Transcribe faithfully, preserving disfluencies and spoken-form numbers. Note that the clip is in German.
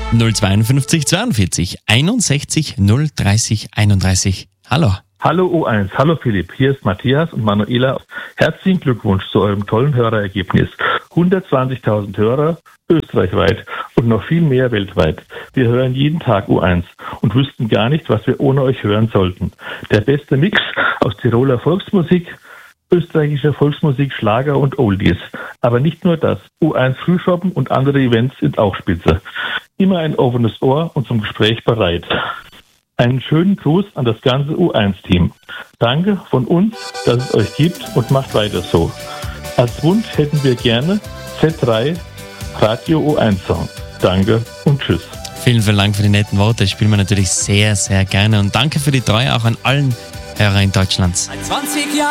null zweiundfünfzig zweiundvierzig einundsechzig null dreißig einunddreißig. Hallo. Hallo U eins, hallo Philipp, hier ist Matthias und Manuela. Herzlichen Glückwunsch zu eurem tollen Hörerergebnis. hundertzwanzigtausend Hörer österreichweit und noch viel mehr weltweit. Wir hören jeden Tag U eins und wüssten gar nicht, was wir ohne euch hören sollten. Der beste Mix aus Tiroler Volksmusik, österreichischer Volksmusik, Schlager und Oldies. Aber nicht nur das. U eins Frühschoppen und andere Events sind auch spitze. Immer ein offenes Ohr und zum Gespräch bereit. Einen schönen Gruß an das ganze U eins Team. Danke von uns, dass es euch gibt und macht weiter so. Als Wunsch hätten wir gerne Z drei Radio U eins Song. Danke und tschüss. Vielen, vielen Dank für die netten Worte. Das spielen wir natürlich sehr, sehr gerne. Und danke für die Treue auch an allen Hörer in Deutschland. zwanzig Jahre